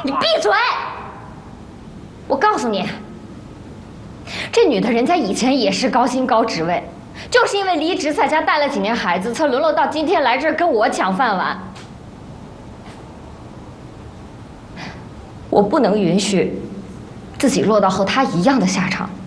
你闭嘴！我告诉你，这女的人家以前也是高薪高职位，就是因为离职在家带了几年孩子，才沦落到今天来这儿跟我抢饭碗。我不能允许自己落到和她一样的下场。